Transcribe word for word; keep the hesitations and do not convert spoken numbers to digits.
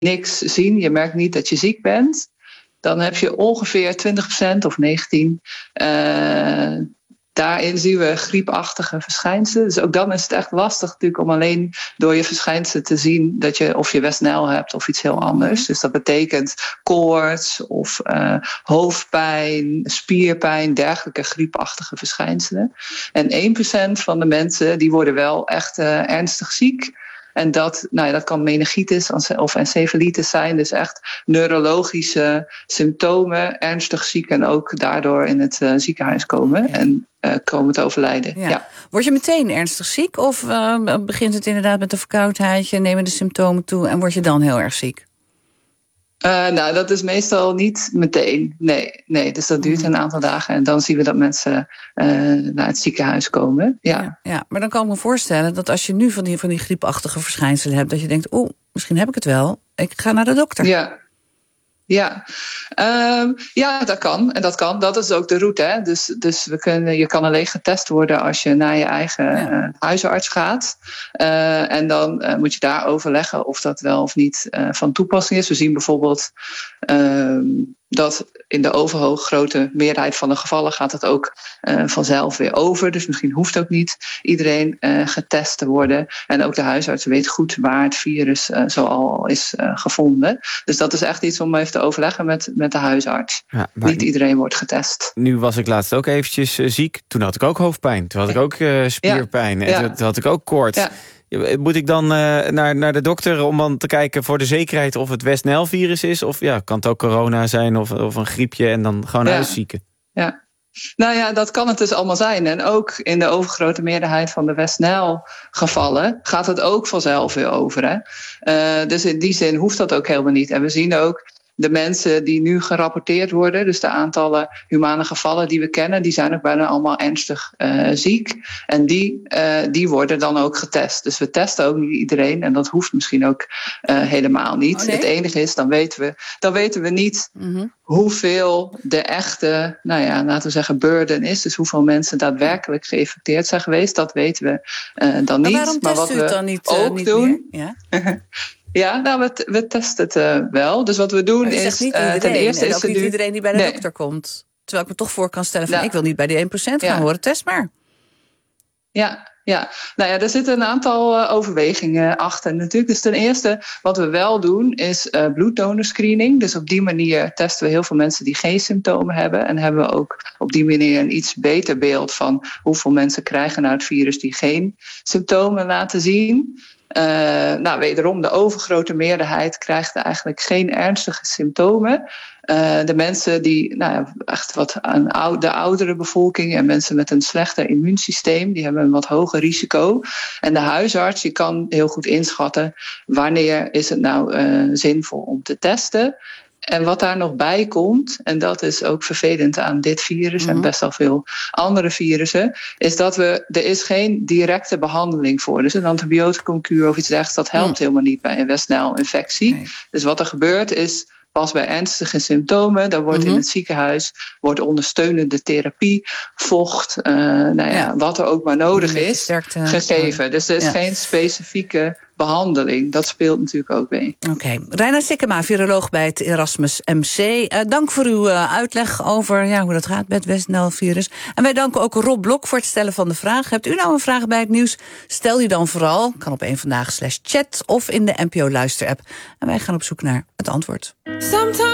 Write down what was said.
niks zien, je merkt niet dat je ziek bent, dan heb je ongeveer twintig procent of negentien procent. Uh, daarin zien we griepachtige verschijnselen. Dus ook dan is het echt lastig natuurlijk om alleen door je verschijnselen te zien dat je of je West Nijl hebt of iets heel anders. Dus dat betekent koorts of uh, hoofdpijn, spierpijn, dergelijke griepachtige verschijnselen. En één procent van de mensen die worden wel echt uh, ernstig ziek. En dat, nou ja, dat kan meningitis of encefalitis zijn. Dus echt neurologische symptomen, ernstig ziek en ook daardoor in het uh, ziekenhuis komen. Ja. En uh, komen te overlijden. Ja. Ja. Word je meteen ernstig ziek of uh, begint het inderdaad met een verkoudheidje, nemen de symptomen toe en word je dan heel erg ziek? Uh, nou, dat is meestal niet meteen. Nee, nee, dus dat duurt een aantal dagen. En dan zien we dat mensen uh, naar het ziekenhuis komen. Ja. Ja, ja, maar dan kan ik me voorstellen dat als je nu van die, van die griepachtige verschijnselen hebt, dat je denkt, oeh, misschien heb ik het wel. Ik ga naar de dokter. Ja. Ja. Um, ja, dat kan. En dat kan. Dat is ook de route. Hè? Dus, dus we kunnen, je kan alleen getest worden als je naar je eigen ja. uh, huisarts gaat. Uh, en dan uh, moet je daar overleggen of dat wel of niet uh, van toepassing is. We zien bijvoorbeeld uh, dat in de overgrote meerderheid van de gevallen gaat het ook uh, vanzelf weer over. Dus misschien hoeft ook niet iedereen uh, getest te worden. En ook de huisarts weet goed waar het virus uh, zoal is uh, gevonden. Dus dat is echt iets om even te overleggen met, met de huisarts. Ja, niet iedereen wordt getest. Nu was ik laatst ook eventjes uh, ziek. Toen had ik ook hoofdpijn. Toen had ik ook uh, spierpijn. Ja. En ja. toen had ik ook koorts. Ja. Moet ik dan uh, naar, naar de dokter om dan te kijken voor de zekerheid of het West Nijl-virus is? Of ja, kan het ook corona zijn of, of een griepje en dan gewoon ja. huiszieken? Ja. Nou ja, dat kan het dus allemaal zijn. En ook in de overgrote meerderheid van de West Nijl gevallen gaat het ook vanzelf weer over. Hè? Uh, dus in die zin hoeft dat ook helemaal niet. En we zien ook de mensen die nu gerapporteerd worden, dus de aantallen humane gevallen die we kennen, die zijn ook bijna allemaal ernstig uh, ziek. En die, uh, die worden dan ook getest. Dus we testen ook niet iedereen en dat hoeft misschien ook uh, helemaal niet. Oh nee? Het enige is, dan weten we, dan weten we niet mm-hmm. hoeveel de echte, nou ja, laten we zeggen, burden is. Dus hoeveel mensen daadwerkelijk geïnfecteerd zijn geweest, dat weten we uh, dan maar niet. Waarom maar wat we het dan niet, ook uh, niet doen. Meer? Ja? Ja, nou, we, we testen het uh, wel. Dus wat we doen maar is... Niet iedereen, ten eerste en is ook het niet nu... iedereen die bij de nee. dokter komt. Terwijl ik me toch voor kan stellen van... Nou, ik wil niet bij die één procent gaan ja. horen, test maar. Ja, ja. Nou ja, er zitten een aantal uh, overwegingen achter natuurlijk. Dus ten eerste, wat we wel doen, is uh, bloeddonorscreening. Dus op die manier testen we heel veel mensen die geen symptomen hebben. En hebben we ook op die manier een iets beter beeld van hoeveel mensen krijgen nou het virus die geen symptomen laten zien. Uh, nou, wederom, de overgrote meerderheid krijgt eigenlijk geen ernstige symptomen. Uh, de mensen die, nou ja, echt wat aan de oudere bevolking en mensen met een slechter immuunsysteem, die hebben een wat hoger risico. En de huisarts, die kan heel goed inschatten wanneer is het nou uh, zinvol om te testen. En wat daar nog bij komt, en dat is ook vervelend aan dit virus mm-hmm. en best wel veel andere virussen, is dat we, er is geen directe behandeling voor. Dus een antibioticumkuur of iets dergelijks, dat helpt mm. helemaal niet bij een West Nijl-infectie. Nee. Dus wat er gebeurt is, pas bij ernstige symptomen, dan wordt mm-hmm. in het ziekenhuis wordt ondersteunende therapie, vocht, uh, nou ja, ja, wat er ook maar nodig is, sterkte, gegeven. Uh, dus er is ja. geen specifieke behandeling. Dat speelt natuurlijk ook mee. Oké. Okay. Reina Sikkema, viroloog bij het Erasmus M C. Uh, dank voor uw uh, uitleg over ja, hoe dat gaat met het West Nijl-virus. En wij danken ook Rob Blok voor het stellen van de vraag. Hebt u nou een vraag bij het nieuws? Stel die dan vooral. Kan op één vandaag slash chat of in de N P O Luister-app. En wij gaan op zoek naar het antwoord. Sometimes